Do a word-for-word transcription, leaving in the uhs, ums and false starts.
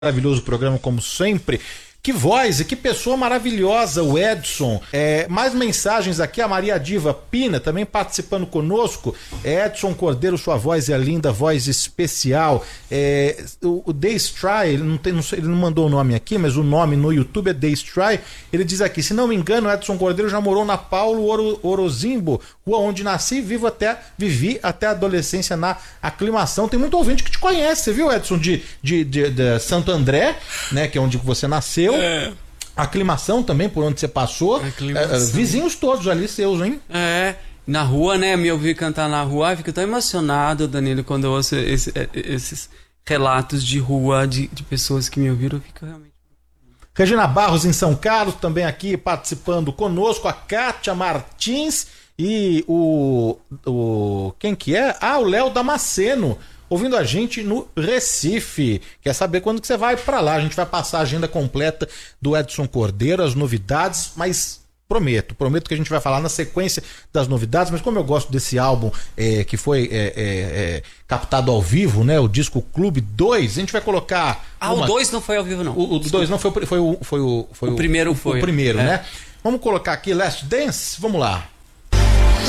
Maravilhoso programa, como sempre. Que voz e que pessoa maravilhosa, o Edson. É, mais mensagens aqui, a Maria Diva Pina também participando conosco. Edson Cordeiro, sua voz é linda, voz especial. É, o, o Daystry, ele não, tem, não, ele não mandou o nome aqui, mas o nome no YouTube é Daystry. Ele diz aqui, se não me engano, Edson Cordeiro já morou na Paulo Oro, Orozimbo, rua onde nasci e vivo até, vivi até a adolescência na aclimação. Tem muito ouvinte que te conhece, viu, Edson, de, de, de, de Santo André, né, que é onde você nasceu. É. Aclimação também, por onde você passou. É, vizinhos todos ali seus, hein? É, na rua, né? Me ouvir cantar na rua, eu fico tão emocionado, Danilo, quando eu ouço esse, esses relatos de rua, de, de pessoas que me ouviram, eu fico realmente... Regina Barros em São Carlos, também aqui participando conosco, a Kátia Martins e o... o quem que é? Ah, o Léo Damasceno, ouvindo a gente no Recife. Quer saber quando que você vai para lá? A gente vai passar a agenda completa do Edson Cordeiro, as novidades, mas prometo, prometo que a gente vai falar na sequência das novidades, mas como eu gosto desse álbum é, que foi é, é, é, captado ao vivo, né? O Disco Clube dois, a gente vai colocar... Ah, uma... o dois não foi ao vivo, não. O dois não, foi, foi, o, foi o... Foi o, o primeiro foi. O primeiro, é. né? Vamos colocar aqui Last Dance? Vamos lá.